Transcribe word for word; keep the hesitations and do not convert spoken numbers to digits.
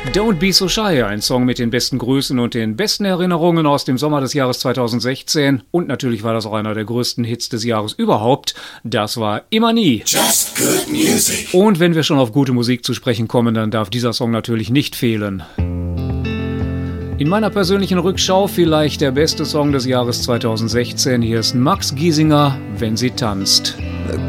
Don't Be So Shy, ein Song mit den besten Grüßen und den besten Erinnerungen aus dem Sommer des Jahres zweitausendsechzehn. Und natürlich war das auch einer der größten Hits des Jahres überhaupt. Das war Immer Nie. Just good music. Und wenn wir schon auf gute Musik zu sprechen kommen, dann darf dieser Song natürlich nicht fehlen. In meiner persönlichen Rückschau vielleicht der beste Song des Jahres zweitausendsechzehn. Hier ist Max Giesinger, Wenn sie tanzt.